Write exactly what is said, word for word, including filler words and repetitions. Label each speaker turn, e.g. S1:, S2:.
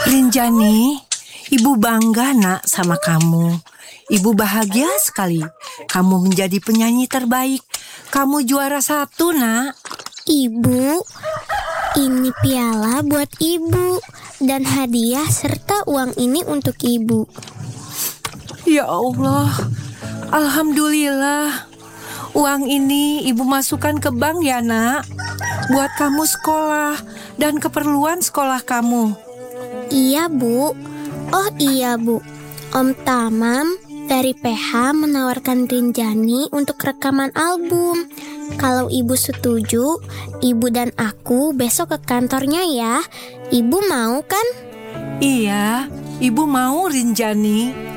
S1: Rinjani, Ibu bangga nak sama kamu. Ibu bahagia sekali. Kamu menjadi penyanyi terbaik. Kamu juara satu, nak.
S2: Ibu, ini piala buat ibu dan hadiah serta uang ini untuk ibu.
S1: Ya Allah, alhamdulillah. Uang ini ibu masukkan ke bank ya, nak. Buat kamu sekolah dan keperluan sekolah kamu.
S2: Iya, Bu. Oh iya, Bu. Om Tamam dari P H menawarkan Rinjani untuk rekaman album. Kalau ibu setuju, ibu dan aku besok ke kantornya ya. Ibu mau kan?
S1: Iya, ibu mau Rinjani.